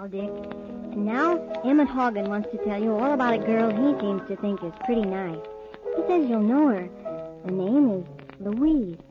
pal, Dick. And now, Emmett Hogan wants to tell you all about a girl he seems to think is pretty nice. He says you'll know her. Her name is Louise.